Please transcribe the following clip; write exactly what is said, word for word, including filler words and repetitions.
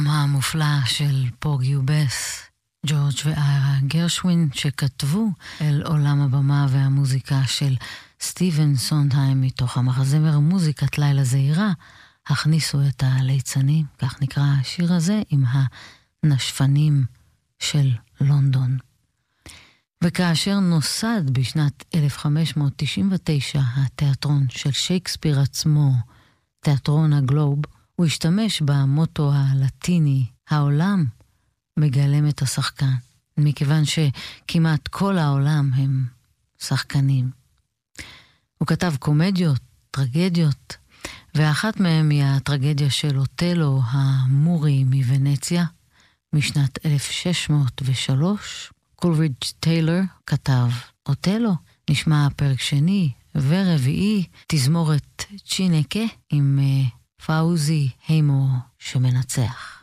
המופלא של פורגי ובס, ג'ורג' ואיירה גרשווין, שכתבו אל עולם הבמה והמוזיקה של סטיבן סונדהיים מתוך המחזמר מוזיקת לילה זהירה, הכניסו את הליצנים, כך נקרא השיר הזה, עם הנשפנים של לונדון. וכאשר נוסד בשנת אלף חמש מאות תשעים ותשע התיאטרון של שייקספיר עצמו, תיאטרון הגלוב, הוא השתמש במוטו הלטיני, העולם מגלם את השחקן, מכיוון שכמעט כל העולם הם שחקנים. הוא כתב קומדיות, טרגדיות, ואחת מהם היא הטרגדיה של אוטלו המורי מוונציה, משנת אלף שש מאות ושלוש. קולרידג' טיילר כתב אוטלו, נשמע פרק שני ורביעי, תזמורת צ'ינקה עם פאוזי הימו שמנצח.